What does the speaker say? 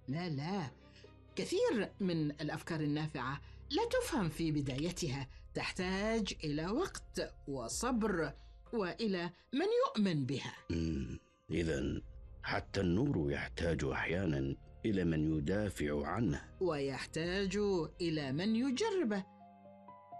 لا لا، كثير من الأفكار النافعة لا تفهم في بدايتها، تحتاج إلى وقت وصبر وإلى من يؤمن بها. إذن حتى النور يحتاج أحيانا إلى من يدافع عنه، ويحتاج إلى من يجربه.